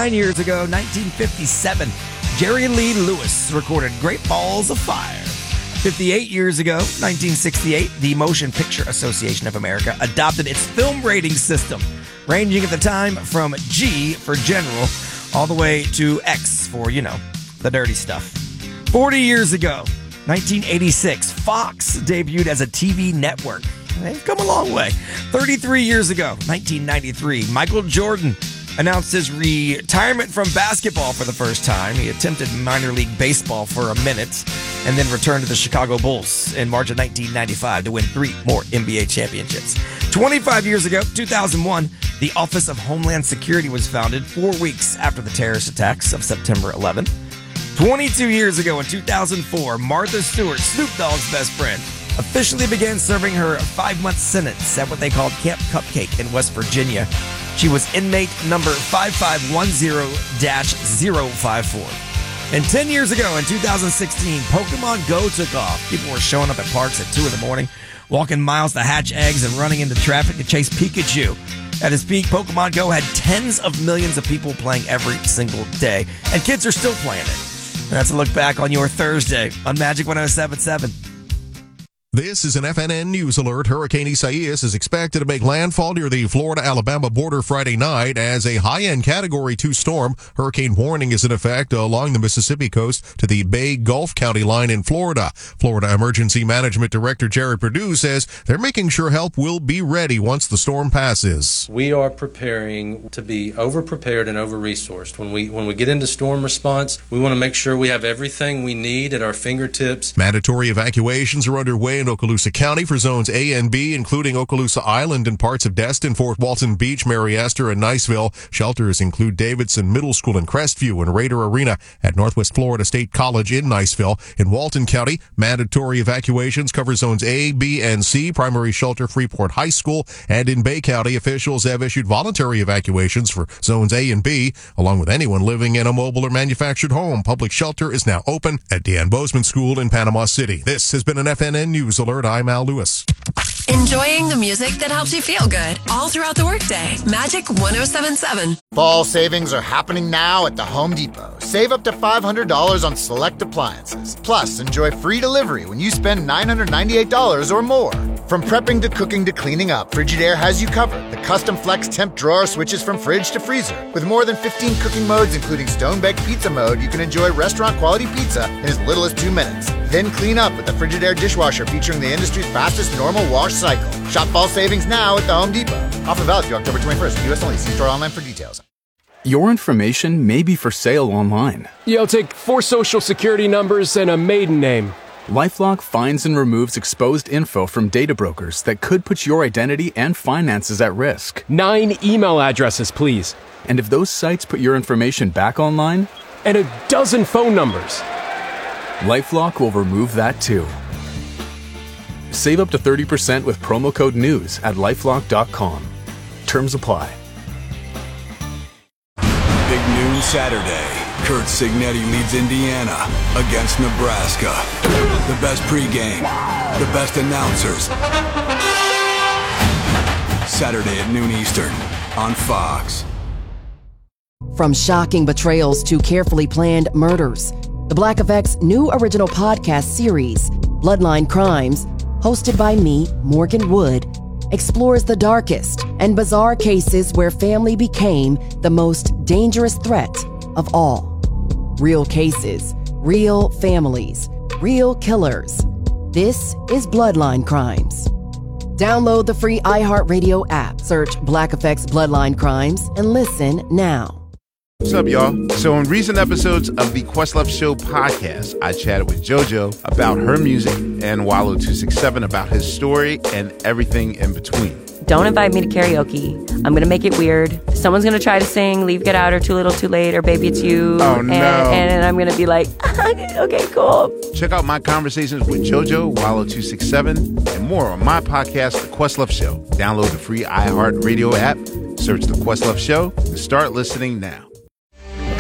59 years ago, 1957, Jerry Lee Lewis recorded Great Balls of Fire. 58 years ago, 1968, the Motion Picture Association of America adopted its film rating system, ranging at the time from G for general all the way to X for, the dirty stuff. 40 years ago, 1986, Fox debuted as a TV network. They've come a long way. 33 years ago, 1993, Michael Jordan announced his retirement from basketball for the first time. He attempted minor league baseball for a minute and then returned to the Chicago Bulls in March of 1995 to win 3 more NBA championships. 25 years ago, 2001, the Office of Homeland Security was founded 4 weeks after the terrorist attacks of September 11. 22 years ago, in 2004, Martha Stewart, Snoop Dogg's best friend, officially began serving her 5-month sentence at what they called Camp Cupcake in West Virginia. She was inmate number 5510-054. And 10 years ago, in 2016, Pokemon Go took off. People were showing up at parks at 2 in the morning, walking miles to hatch eggs and running into traffic to chase Pikachu. At its peak, Pokemon Go had tens of millions of people playing every single day, and kids are still playing it. And that's a look back on your Thursday on Magic 107.7. This is an FNN News Alert. Hurricane Isaias is expected to make landfall near the Florida-Alabama border Friday night as a high-end Category 2 storm. Hurricane warning is in effect along the Mississippi coast to the Bay-Gulf County line in Florida. Florida Emergency Management Director Jared Perdue says they're making sure help will be ready once the storm passes. We are preparing to be over-prepared and over-resourced. When we get into storm response, we want to make sure we have everything we need at our fingertips. Mandatory evacuations are underway in Okaloosa County for zones A and B, including Okaloosa Island and parts of Destin, Fort Walton Beach, Mary Esther, and Niceville. Shelters include Davidson Middle School in Crestview and Raider Arena at Northwest Florida State College in Niceville. In Walton County, mandatory evacuations cover zones A, B, and C, primary shelter Freeport High School. And in Bay County, officials have issued voluntary evacuations for zones A and B, along with anyone living in a mobile or manufactured home. Public shelter is now open at Deanne Bozeman School in Panama City. This has been an FNN News Alert. I'm Al Lewis. Enjoying the music that helps you feel good all throughout the workday. Magic 107.7. Fall savings are happening now at the Home Depot. Save up to $500 on select appliances. Plus, enjoy free delivery when you spend $998 or more. From prepping to cooking to cleaning up, Frigidaire has you covered. The custom flex temp drawer switches from fridge to freezer. With more than 15 cooking modes, including stone-baked pizza mode, you can enjoy restaurant-quality pizza in as little as 2 minutes. Then clean up with the Frigidaire dishwasher featuring the industry's fastest normal wash cycle. Shop fall savings now at the Home Depot. Offer valid through October 21st. U.S. only. See store online for details. Your information may be for sale online. Yeah, I'll take 4 social security numbers and a maiden name. LifeLock finds and removes exposed info from data brokers that could put your identity and finances at risk. 9 email addresses, please. And if those sites put your information back online? And a dozen phone numbers. LifeLock will remove that too. Save up to 30% with promo code NEWS at LifeLock.com. Terms apply. Big noon Saturday. Kurt Signetti leads Indiana against Nebraska. The best pregame, the best announcers. Saturday at noon Eastern on Fox. From shocking betrayals to carefully planned murders, the Black Effect's new original podcast series, Bloodline Crimes, hosted by me, Morgan Wood, explores the darkest and bizarre cases where family became the most dangerous threat of all. Real cases, real families, real killers. This is Bloodline Crimes. Download the free iHeartRadio app, search Black Effect's Bloodline Crimes, and listen now. What's up, y'all? So in recent episodes of the Questlove Show podcast, I chatted with JoJo about her music and Wallo267 about his story and everything in between. Don't invite me to karaoke. I'm going to make it weird. Someone's going to try to sing Leave, Get Out, or Too Little, Too Late, or Baby It's You. Oh, no. And I'm going to be like, okay, cool. Check out my conversations with JoJo, Wallo267, and more on my podcast, The Questlove Show. Download the free iHeartRadio app, search The Questlove Show, and start listening now.